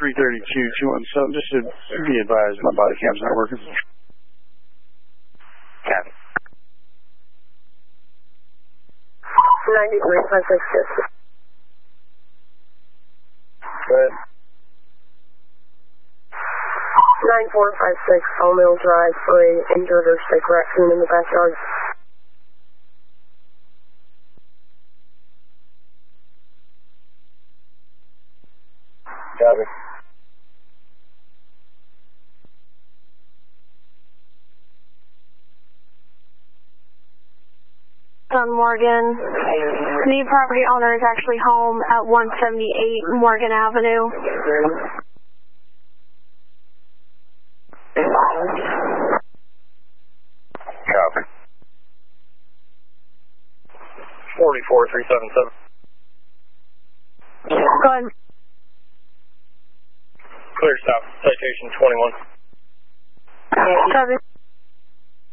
332, just to be advised, my body cam's not working. Copy. 93,566. Good. 9456 Sawmill Drive for a injured or sick raccoon in the backyard. Copy. Morgan. The property owner is actually home at 178 Morgan Avenue. Copy. 44377. Go ahead. Clear stop. Citation 21. Copy.